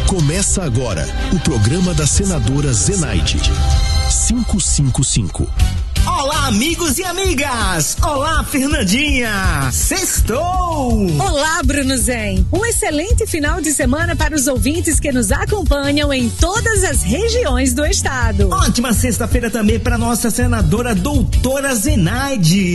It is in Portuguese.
Começa agora o programa da senadora Zenaide. 555. Olá, amigos e amigas! Olá, Fernandinha! Sextou! Olá, Bruno Zen! Um excelente final de semana para os ouvintes que nos acompanham em todas as regiões do estado. Ótima sexta-feira também para nossa senadora doutora Zenaide.